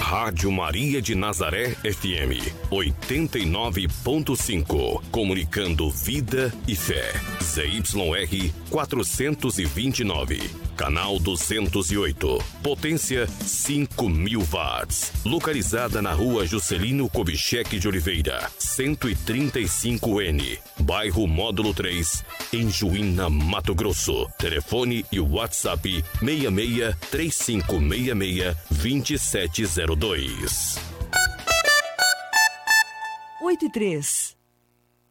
Rádio Maria de Nazaré FM 89.5. Comunicando vida e fé. ZYR 429. Canal 208. Potência 5.000 watts. Localizada na rua Juscelino Kubitschek de Oliveira, 135N. Bairro Módulo 3, em Juína, Mato Grosso. Telefone e WhatsApp 66 3566 2702. 8 e 3.